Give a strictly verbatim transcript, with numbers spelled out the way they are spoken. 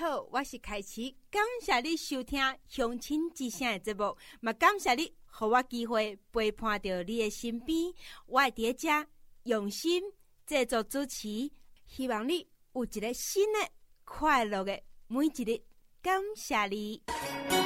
好，我是凯琪，感谢你收听乡亲之声的节目，嘛感谢你给我机会陪伴到你的身边，我会在这用心制作主持，希望你有一个新的快乐的每一日，感谢你。